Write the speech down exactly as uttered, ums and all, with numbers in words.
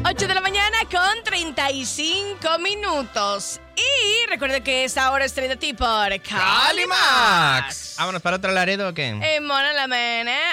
ocho de la mañana con treinta y cinco minutos. Y recuerda que esta hora es traída a ti por Calimax. ¿Vámonos para otro Laredo o qué? En Mona la Mene,